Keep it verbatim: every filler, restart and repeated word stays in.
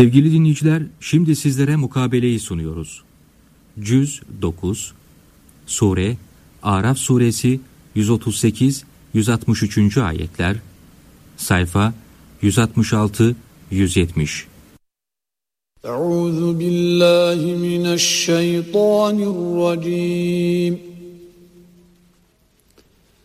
Sevgili dinleyiciler, şimdi sizlere mukabeleyi sunuyoruz. Cüz dokuz, Sure, Araf suresi yüz otuz sekiz yüz altmış üç. ayetler, sayfa yüz altmış altı yüz yetmiş. Euzu billahi mineşşeytanirracim.